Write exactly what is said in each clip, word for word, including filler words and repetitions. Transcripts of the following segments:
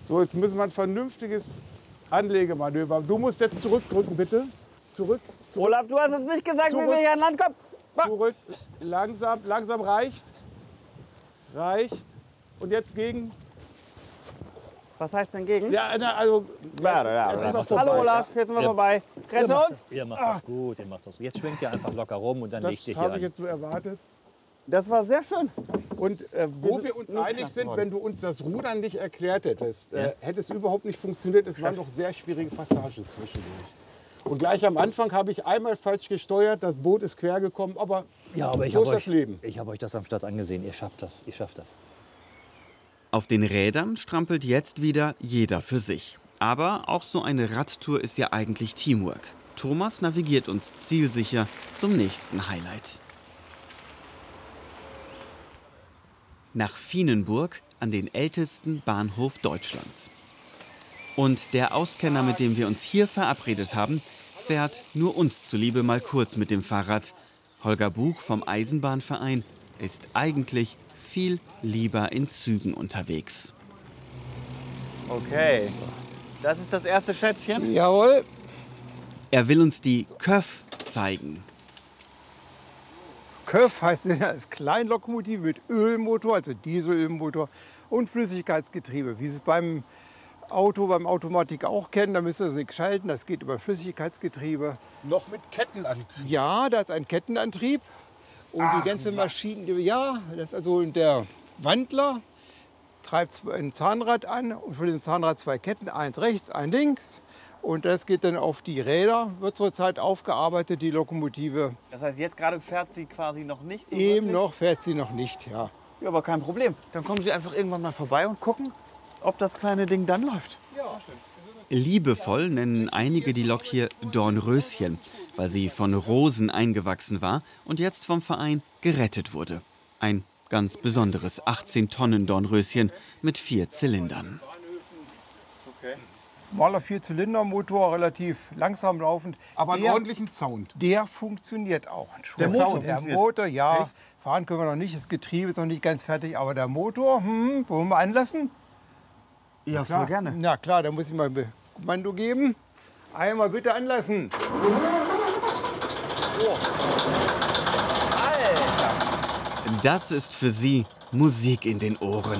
So, jetzt müssen wir ein vernünftiges Anlegemanöver. Du musst jetzt zurückdrücken, bitte. Zurück. zurück. Olaf, du hast uns nicht gesagt, Zurück. wie wir hier an Land kommen. Zurück. Langsam, langsam reicht. Reicht. Und jetzt gegen. Was heißt denn gegen? Ja, na, also. Jetzt, Ja, ja, jetzt ja. sind wir vorbei. Hallo Olaf, jetzt sind wir Ja. vorbei. Ihr Rette macht, uns. das, ihr macht das gut, ihr macht das. Jetzt schwenkt ihr einfach locker rum und dann Das legt ihr hier habe ich an. jetzt so erwartet. Das war sehr schön. Und äh, wo sind wir uns nicht einig nass sind, geworden. wenn du uns das Rudern nicht erklärt hättest, äh, hätte es überhaupt nicht funktioniert. Es waren doch sehr schwierige Passagen zwischendurch. Und gleich am Anfang habe ich einmal falsch gesteuert, das Boot ist quer gekommen, aber, Ja, aber ich so habe ist das euch, Leben. ich hab euch das am Start angesehen. Ihr schafft das, ihr schafft das. Auf den Rädern strampelt jetzt wieder jeder für sich. Aber auch so eine Radtour ist ja eigentlich Teamwork. Thomas navigiert uns zielsicher zum nächsten Highlight. Nach Vienenburg an den ältesten Bahnhof Deutschlands. Und der Auskenner, mit dem wir uns hier verabredet haben, fährt nur uns zuliebe mal kurz mit dem Fahrrad. Holger Buch vom Eisenbahnverein ist eigentlich viel lieber in Zügen unterwegs. Okay. Das ist das erste Schätzchen. Jawohl. Er will uns die Köf zeigen. Köf heißt das Kleinlokomotive mit Ölmotor, also Dieselölmotor und Flüssigkeitsgetriebe. Wie Sie es beim Auto, beim Automatik auch kennen, da müsst ihr das nicht schalten, das geht über Flüssigkeitsgetriebe. Noch mit Kettenantrieb. Ja, da ist ein Kettenantrieb und Ach, die ganze was. Maschine, ja, das ist also der Wandler treibt ein Zahnrad an und für den Zahnrad zwei Ketten, eins rechts, ein links. Und das geht dann auf die Räder, wird zurzeit aufgearbeitet, die Lokomotive. Das heißt, jetzt gerade fährt sie quasi noch nicht so Eben wirklich? noch fährt sie noch nicht, ja. Ja, aber kein Problem. Dann kommen Sie einfach irgendwann mal vorbei und gucken, ob das kleine Ding dann läuft. Liebevoll nennen einige die Lok hier Dornröschen, weil sie von Rosen eingewachsen war und jetzt vom Verein gerettet wurde. Ein ganz besonderes achtzehn Tonnen Dornröschen mit vier Zylindern. Maler Vierzylindermotor, relativ langsam laufend. Aber einen der, ordentlichen Sound. der funktioniert auch. Der Motor, Motor der funktioniert. Motor, ja. Echt? Fahren können wir noch nicht, das Getriebe ist noch nicht ganz fertig, aber der Motor, hm, wollen wir anlassen? Ja, Klar. voll gerne. Na klar, da muss ich mal ein Kommando geben. Einmal bitte anlassen. Das ist für sie Musik in den Ohren.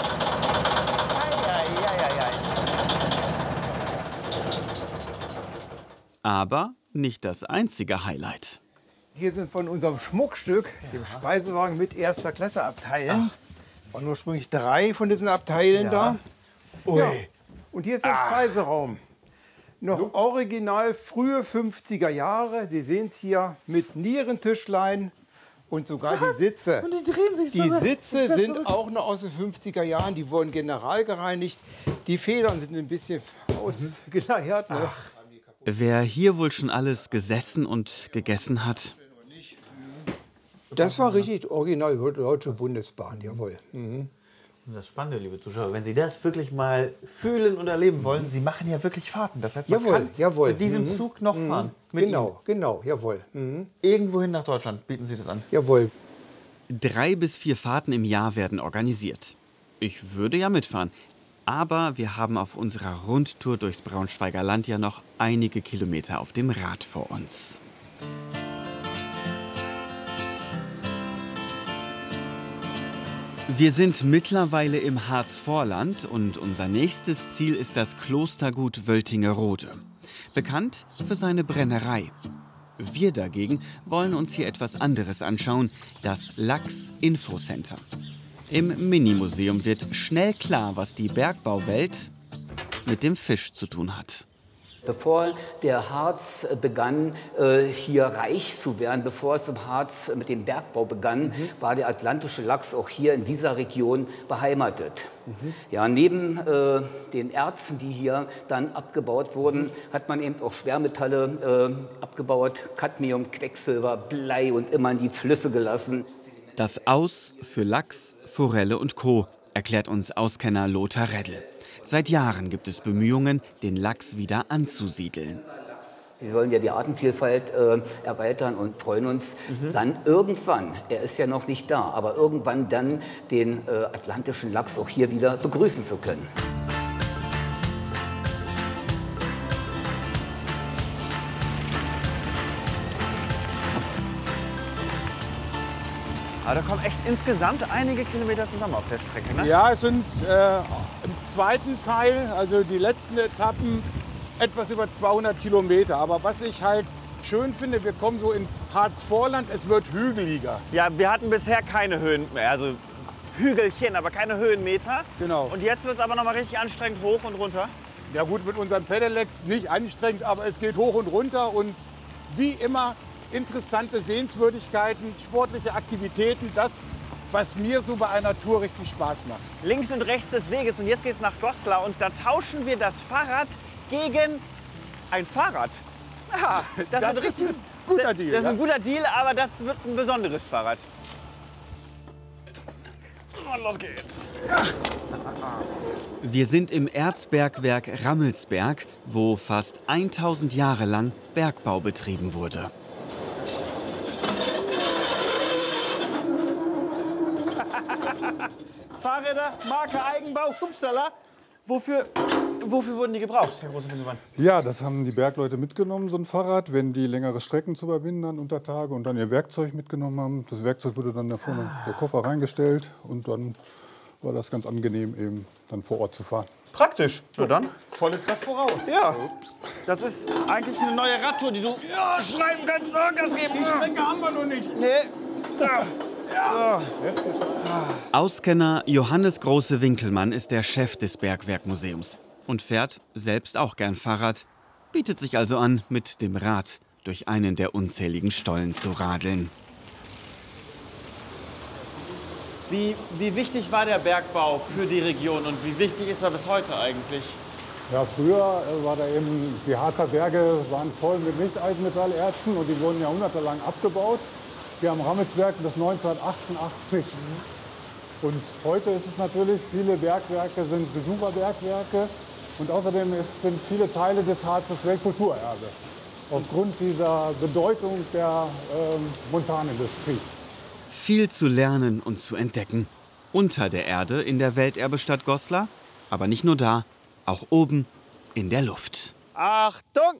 Aber nicht das einzige Highlight. Hier sind von unserem Schmuckstück, dem Speisewagen mit erster Klasse Abteilen. Und ursprünglich drei von diesen Abteilen da. Ui. Ja. Und hier ist der Speiseraum. Noch original frühe fünfziger Jahre. Sie sehen es hier mit Nierentischlein und sogar die Sitze. Und die drehen sich Die sogar. Sitze sind auch noch aus den fünfziger Jahren. Die wurden generalgereinigt. Die Federn sind ein bisschen ausgeleiert. Ne? Wer hier wohl schon alles gesessen und gegessen hat? Das war richtig original Deutsche Bundesbahn, jawohl. Mhm. Das Spannende, liebe Zuschauer, wenn Sie das wirklich mal fühlen und erleben wollen, Sie machen ja wirklich Fahrten. Das heißt, man Jawohl, kann jawohl. mit diesem Mhm. Zug noch fahren. Mit Genau, genau, jawohl. Mhm. Ihnen. Irgendwohin nach Deutschland bieten Sie das an. Jawohl. Drei bis vier Fahrten im Jahr werden organisiert. Ich würde ja mitfahren. Aber wir haben auf unserer Rundtour durchs Braunschweiger Land ja noch einige Kilometer auf dem Rad vor uns. Wir sind mittlerweile im Harzvorland und unser nächstes Ziel ist das Klostergut Wöltingerode. Bekannt für seine Brennerei. Wir dagegen wollen uns hier etwas anderes anschauen, das Lachs-Infocenter. Im Minimuseum wird schnell klar, was die Bergbauwelt mit dem Fisch zu tun hat. Bevor der Harz begann, hier reich zu werden, bevor es im Harz mit dem Bergbau begann, mhm. war der atlantische Lachs auch hier in dieser Region beheimatet. Mhm. Ja, neben äh, den Erzen, die hier dann abgebaut wurden, hat man eben auch Schwermetalle äh, abgebaut, Cadmium, Quecksilber, Blei und immer in die Flüsse gelassen. Das Aus für Lachs, Forelle und Co., erklärt uns Auskenner Lothar Reddel. Seit Jahren gibt es Bemühungen, den Lachs wieder anzusiedeln. Wir wollen ja die Artenvielfalt äh, erweitern und freuen uns mhm. dann irgendwann, er ist ja noch nicht da, aber irgendwann dann den äh, atlantischen Lachs auch hier wieder begrüßen zu können. Aber da kommen echt insgesamt einige Kilometer zusammen auf der Strecke, ne? Ja, es sind äh, im zweiten Teil, also die letzten Etappen, etwas über zweihundert Kilometer. Aber was ich halt schön finde, wir kommen so ins Harzvorland, es wird hügeliger. Ja, wir hatten bisher keine Höhen mehr, also Hügelchen, aber keine Höhenmeter. Genau. Und jetzt wird es aber noch mal richtig anstrengend hoch und runter. Ja gut, mit unseren Pedelecs nicht anstrengend, aber es geht hoch und runter und wie immer interessante Sehenswürdigkeiten, sportliche Aktivitäten, das, was mir so bei einer Tour richtig Spaß macht. Links und rechts des Weges und jetzt geht's nach Goslar und da tauschen wir das Fahrrad gegen ein Fahrrad. Ja, das, Das wird ist richtig, ein guter Deal, Das ist ein ja. guter Deal, aber das wird ein besonderes Fahrrad. Und los geht's. Wir sind im Erzbergwerk Rammelsberg, wo fast tausend Jahre lang Bergbau betrieben wurde. Fahrräder, Marke Eigenbau, Upsala. Wofür, wofür wurden die gebraucht, Herr Große Finsemann? Ja, das haben die Bergleute mitgenommen, so ein Fahrrad, wenn die längere Strecken zu überwinden dann unter Tage und dann ihr Werkzeug mitgenommen haben. Das Werkzeug wurde dann da vorne der Koffer reingestellt und dann war das ganz angenehm, eben dann vor Ort zu fahren. Praktisch. Na dann. Volle Kraft voraus. Ja. Das ist eigentlich eine neue Radtour, die du ja, schreiben kannst. Gas geben. Die Strecke haben wir noch nicht. Nee. Ja. Ja. Auskenner Johannes Große-Winkelmann ist der Chef des Bergwerkmuseums und fährt selbst auch gern Fahrrad, bietet sich also an, mit dem Rad durch einen der unzähligen Stollen zu radeln. Wie, wie wichtig war der Bergbau für die Region und wie wichtig ist er bis heute eigentlich? Ja, früher äh, war da eben, die Harzer Berge waren voll mit Nicht-Eisenmetallerzen und die wurden jahrhundertelang abgebaut. Wir haben Rammelsberg bis neunzehnhundertachtundachtzig. Und heute ist es natürlich, viele Bergwerke sind Besucherbergwerke und außerdem ist, sind viele Teile des Harzes Weltkulturerbe. Aufgrund dieser Bedeutung der ähm, Montanindustrie. Viel zu lernen und zu entdecken. Unter der Erde in der Welterbestadt Goslar, aber nicht nur da, auch oben in der Luft. Achtung!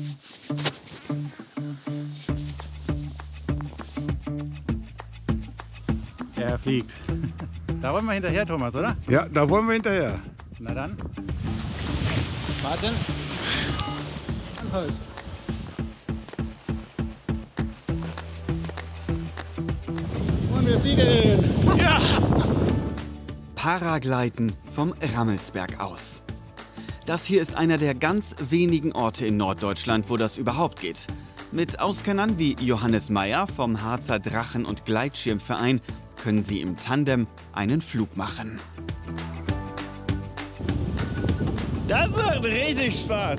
Er fliegt. Da wollen wir hinterher, Thomas, oder? Ja, da wollen wir hinterher. Na dann. Warten. Anhalt. Und wir fliegen. Ja! Paragleiten vom Rammelsberg aus. Das hier ist einer der ganz wenigen Orte in Norddeutschland, wo das überhaupt geht. Mit Auskennern wie Johannes Meyer vom Harzer Drachen- und Gleitschirmverein können Sie im Tandem einen Flug machen. Das macht richtig Spaß.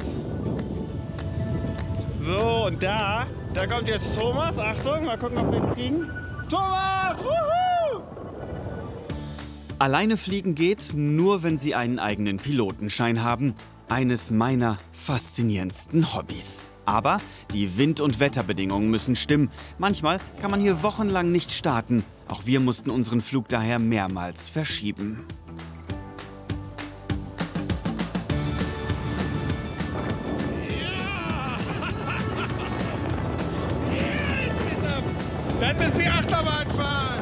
So, und da, da kommt jetzt Thomas. Achtung, mal gucken, ob wir ihn kriegen. Thomas! Wuhu! Alleine fliegen geht nur, wenn Sie einen eigenen Pilotenschein haben. Eines meiner faszinierendsten Hobbys. Aber die Wind- und Wetterbedingungen müssen stimmen. Manchmal kann man hier wochenlang nicht starten. Auch wir mussten unseren Flug daher mehrmals verschieben. Das ist wie Achterbahnfahren.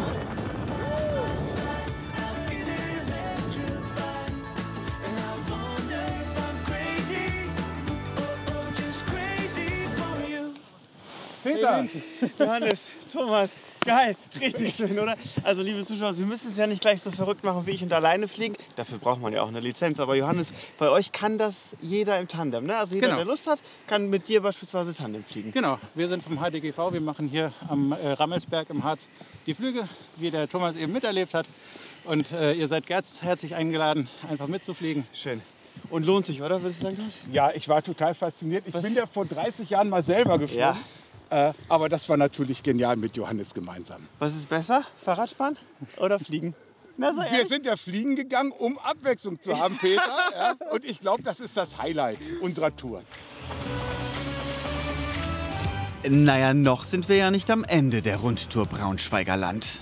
Peter, Johannes, Thomas, geil, richtig schön, oder? Also liebe Zuschauer, Sie müssen es ja nicht gleich so verrückt machen wie ich und alleine fliegen. Dafür braucht man ja auch eine Lizenz. Aber Johannes, bei euch kann das jeder im Tandem, ne? Also jeder, Genau. der Lust hat, kann mit dir beispielsweise Tandem fliegen. Genau, wir sind vom H D G V. Wir machen hier am äh, Rammelsberg im Harz die Flüge, wie der Thomas eben miterlebt hat. Und äh, ihr seid ganz herzlich eingeladen, einfach mitzufliegen. Schön. Und lohnt sich, oder? Würdest du sagen, Thomas? Ja, ich war total fasziniert. Ich Was? bin ja vor dreißig Jahren mal selber geflogen. Ja. Äh, aber das war natürlich genial mit Johannes gemeinsam. Was ist besser, Fahrradfahren oder Fliegen? Na, so Wir ehrlich? sind ja fliegen gegangen, um Abwechslung zu haben, Peter. Ja? Und ich glaube, das ist das Highlight unserer Tour. Naja, noch sind wir ja nicht am Ende der Rundtour Braunschweiger Land.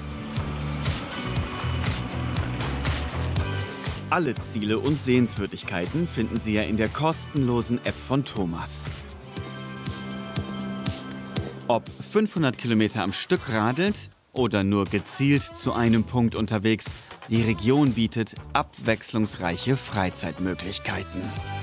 Alle Ziele und Sehenswürdigkeiten finden Sie ja in der kostenlosen App von Thomas. Ob fünfhundert Kilometer am Stück radelnd oder nur gezielt zu einem Punkt unterwegs, die Region bietet abwechslungsreiche Freizeitmöglichkeiten.